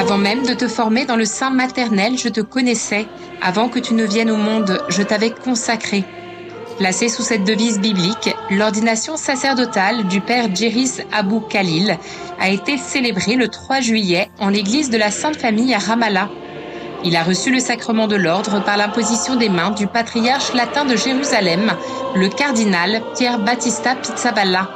Avant même de te former dans le sein maternel, je te connaissais. Avant que tu ne viennes au monde, je t'avais consacré. Placée sous cette devise biblique, l'ordination sacerdotale du père Djeris Abou Khalil a été célébrée le 3 juillet en l'église de la Sainte Famille à Ramallah. Il a reçu le sacrement de l'ordre par l'imposition des mains du patriarche latin de Jérusalem, le cardinal Pierre Battista Pizzaballa.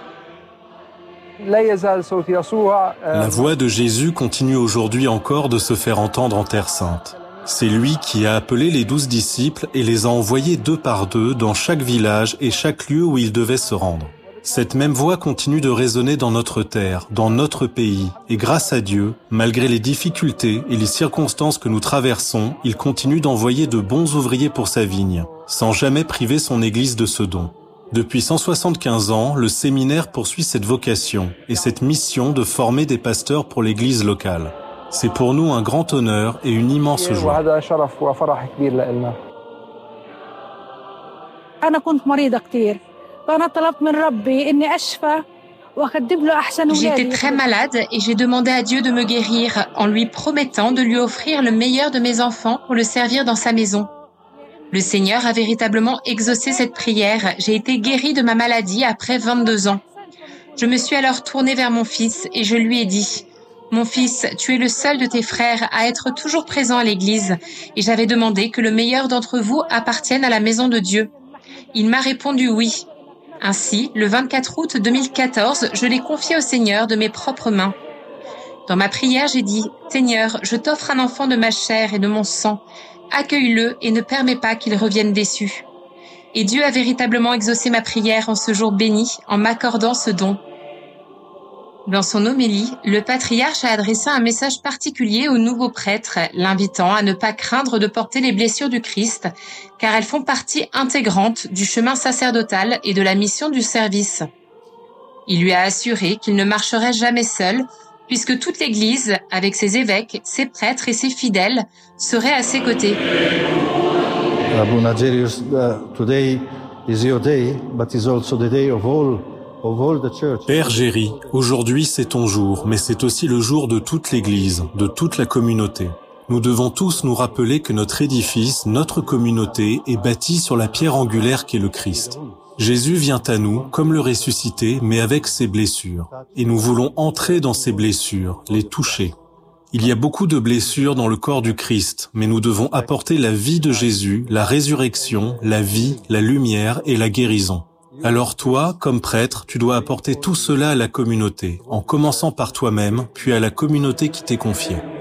La voix de Jésus continue aujourd'hui encore de se faire entendre en Terre Sainte. C'est lui qui a appelé les 12 disciples et les a envoyés 2 par 2 dans chaque village et chaque lieu où ils devaient se rendre. Cette même voix continue de résonner dans notre terre, dans notre pays, et grâce à Dieu, malgré les difficultés et les circonstances que nous traversons, il continue d'envoyer de bons ouvriers pour sa vigne, sans jamais priver son Église de ce don. Depuis 175 ans, le séminaire poursuit cette vocation et cette mission de former des pasteurs pour l'Église locale. C'est pour nous un grand honneur et une immense joie. J'étais très malade et j'ai demandé à Dieu de me guérir en lui promettant de lui offrir le meilleur de mes enfants pour le servir dans sa maison. Le Seigneur a véritablement exaucé cette prière. J'ai été guérie de ma maladie après 22 ans. Je me suis alors tournée vers mon fils et je lui ai dit « Mon fils, tu es le seul de tes frères à être toujours présent à l'église et j'avais demandé que le meilleur d'entre vous appartienne à la maison de Dieu. » Il m'a répondu oui. Ainsi, le 24 août 2014, je l'ai confié au Seigneur de mes propres mains. Dans ma prière, j'ai dit « Seigneur, je t'offre un enfant de ma chair et de mon sang. Accueille-le et ne permets pas qu'il revienne déçu. » Et Dieu a véritablement exaucé ma prière en ce jour béni en m'accordant ce don. Dans son homélie, le patriarche a adressé un message particulier aux nouveaux prêtres, l'invitant à ne pas craindre de porter les blessures du Christ, car elles font partie intégrante du chemin sacerdotal et de la mission du service. Il lui a assuré qu'il ne marcherait jamais seul, puisque toute l'Église, avec ses évêques, ses prêtres et ses fidèles, serait à ses côtés. Abuna Jerius, today is your day, but is also the day of all the church. Père Géry, aujourd'hui c'est ton jour, mais c'est aussi le jour de toute l'Église, de toute la communauté. Nous devons tous nous rappeler que notre édifice, notre communauté, est bâti sur la pierre angulaire qu'est le Christ. Jésus vient à nous, comme le ressuscité, mais avec ses blessures. Et nous voulons entrer dans ces blessures, les toucher. Il y a beaucoup de blessures dans le corps du Christ, mais nous devons apporter la vie de Jésus, la résurrection, la vie, la lumière et la guérison. Alors toi, comme prêtre, tu dois apporter tout cela à la communauté, en commençant par toi-même, puis à la communauté qui t'est confiée.